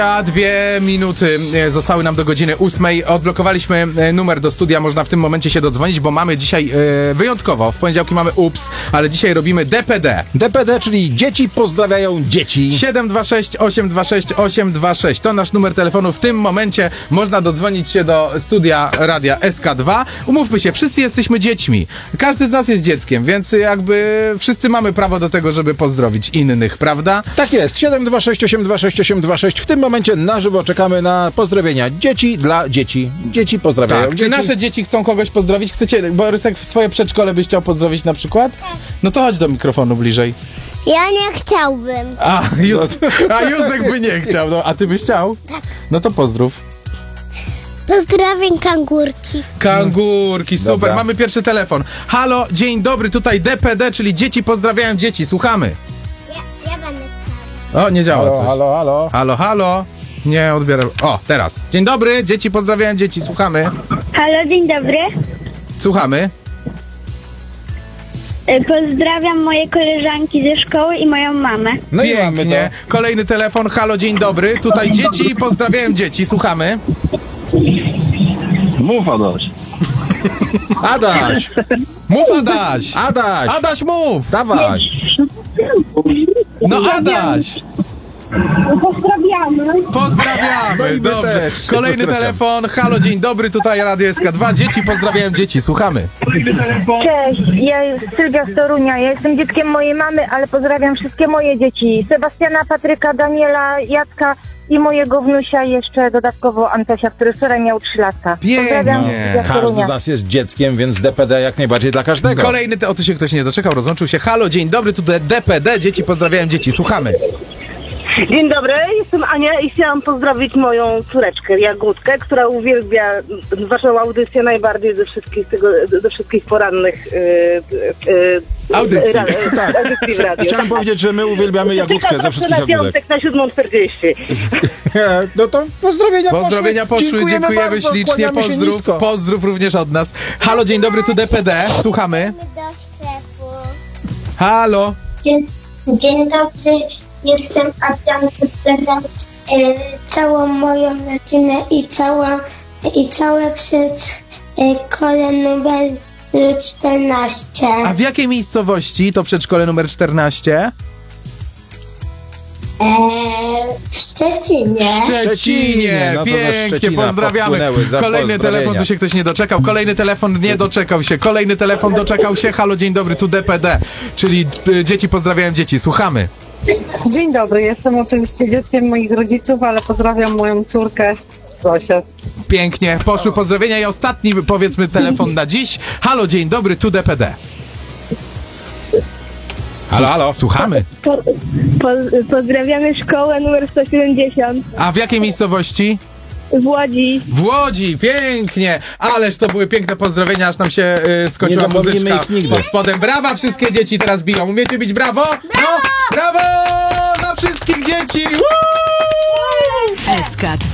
A 2 minuty zostały nam do godziny 8. Odblokowaliśmy numer do studia, można w tym momencie się dodzwonić, bo mamy dzisiaj wyjątkowo, w poniedziałki mamy UPS, ale dzisiaj robimy DPD. DPD, czyli dzieci pozdrawiają dzieci. 726 826 826. To nasz numer telefonu. W tym momencie można dodzwonić się do studia Radia SK2. Umówmy się, wszyscy jesteśmy dziećmi. Każdy z nas jest dzieckiem, więc jakby wszyscy mamy prawo do tego, żeby pozdrowić innych, prawda? Tak jest, 726 826 826. W tym momencie na żywo czekamy na pozdrowienia dzieci dla dzieci. Dzieci pozdrawiają Tak. dzieci. Czy nasze dzieci chcą kogoś pozdrowić? Chcecie, Borysek, w swoje przedszkole byś chciał pozdrowić na przykład? No to chodź do mikrofonu bliżej. Ja nie chciałbym. A Józek by nie chciał, no, a ty byś chciał? No to pozdrów. Pozdrawiam kangurki. Kangurki, super. Dobra. Mamy pierwszy telefon. Halo, dzień dobry, tutaj DPD, czyli dzieci pozdrawiają dzieci. Słuchamy. Ja będę O, nie działa Halo, coś. halo, halo. Halo, halo. Nie odbieram. O, teraz. Dzień dobry, dzieci pozdrawiają dzieci. Słuchamy. Halo, dzień dobry. Słuchamy. Pozdrawiam moje koleżanki ze szkoły i moją mamę. No i mamy Pięknie. Kolejny telefon. Halo, dzień dobry. Tutaj dzieci pozdrawiają dzieci. Słuchamy. Mów, Adaś. to. Adaś! Mów, Adaś. Adaś! Adaś, mów. Dawaj! No, Adaś. Pozdrawiamy. No Pozdrawiamy. i my Dobrze. też. Kolejny Pozdrawiam. telefon. Halo, dzień dobry. Tutaj Radio SK2. Dzieci pozdrawiają dzieci. Słuchamy. Cześć, ja Sylwia z Torunia. Ja jestem dzieckiem mojej mamy, ale pozdrawiam wszystkie moje dzieci. Sebastiana, Patryka, Daniela, Jacka i mojego wnusia jeszcze dodatkowo Antosia, który wczoraj miał 3 lata. Pozdrawiam Pięknie. Sylwia z Każdy Torunia. z nas jest dzieckiem, więc DPD jak najbardziej dla każdego. Kolejny, o tu się ktoś nie doczekał, rozłączył się. Halo, dzień dobry, tu DPD, dzieci pozdrawiają dzieci, słuchamy. Dzień dobry, jestem Ania i chciałam pozdrowić moją córeczkę Jagódkę, która uwielbia waszą audycję najbardziej ze wszystkich porannych Audycji. Tak. audycji w radiu. Chciałem powiedzieć, że my uwielbiamy Jagódkę Czekam ze wszystkich na jagódek. piątek na 7:40. No to Pozdrowienia poszły, dziękujemy bardzo, ślicznie, kłaniamy się pozdrów, nisko. pozdrów również od nas. Halo, dzień dobry, tu DPD, słuchamy. do sklepu. Halo. Dzień dobry, jestem Adam. Pozdrawiam całą moją rodzinę i całe przedszkole numer 14. A w jakiej miejscowości to przedszkole numer 14? W Szczecinie. W Szczecinie, No to ze pięknie, Szczecina pozdrawiamy. podpłynęły za Kolejny pozdrowienia. telefon, tu się ktoś nie doczekał, kolejny telefon nie doczekał się, kolejny telefon doczekał się. Halo, dzień dobry, tu DPD, czyli dzieci pozdrawiają dzieci, słuchamy. Dzień dobry, jestem oczywiście dzieckiem moich rodziców, ale pozdrawiam moją córkę Zosię. Pięknie, poszły pozdrowienia i ostatni, powiedzmy, telefon na dziś. Halo, dzień dobry, tu DPD. Halo, halo. Słuchamy. Pozdrawiamy szkołę numer 170 A w jakiej miejscowości? w Łodzi. W Łodzi, pięknie! Ależ to były piękne pozdrowienia, aż nam się skończyła Nie zapomnimy muzyczka ich nigdy. pod spodem. Brawa, wszystkie dzieci teraz biją. Umiecie bić brawo? No, brawo dla wszystkich dzieci! Woo! SK2